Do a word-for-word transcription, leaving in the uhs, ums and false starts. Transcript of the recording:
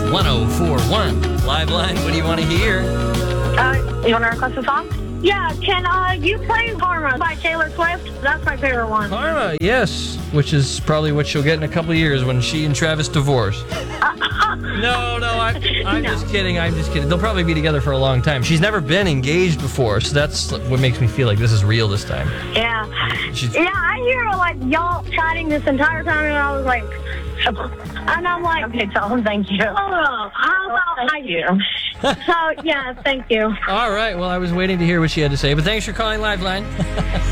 one oh four one. Live line, what do you want to hear? Uh, you want to request a song? Yeah, can uh, you play Karma by Taylor Swift? That's my favorite one. Karma, yes. Which is probably what she'll get in a couple of years when she and Travis divorce. No, no, I'm, I'm No. just kidding. I'm just kidding. They'll probably be together for a long time. She's never been engaged before, so that's what makes me feel like this is real this time. Yeah. She's, Yeah, I hear like y'all chatting this entire time, and I was like, and I'm like, okay, tell him thank you. Oh, how about I you? So, yeah, thank you. All right, well, I was waiting to hear what she had to say, but thanks for calling Liveline.